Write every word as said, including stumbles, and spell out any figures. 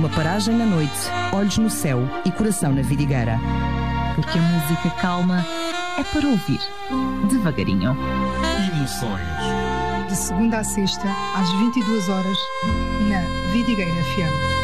Numa paragem na noite, olhos no céu e coração na vidigueira. Porque a música calma é para ouvir devagarinho. Emoções. De segunda a sexta, às vinte e duas horas, na Vidigueira F M.